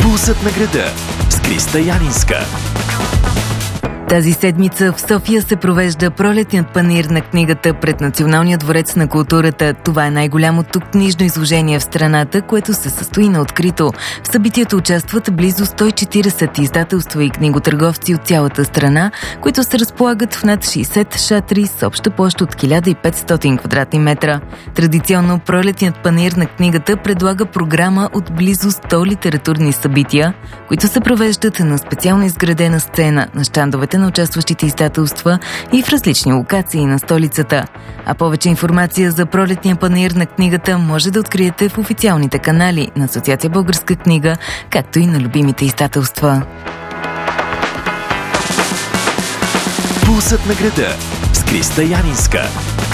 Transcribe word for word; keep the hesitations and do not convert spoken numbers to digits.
Пулсът на града с Криста Янинска. Тази седмица в София се провежда пролетният панаир на книгата пред Националния дворец на културата. Това е най-голямото книжно изложение в страната, което се състои на открито. В събитието участват близо сто и четиридесет издателства и книготърговци от цялата страна, които се разполагат в над шейсет шатри с обща площ от хиляда и петстотин квадратни метра. Традиционно пролетният панаир на книгата предлага програма от близо сто литературни събития, които се провеждат на специално изградена сцена на щандовете на участващите издателства и в различни локации на столицата. А повече информация за пролетния панаир на книгата може да откриете в официалните канали на Асоциация Българска книга, както и на любимите издателства. Пулсът на града с Криста Янинска.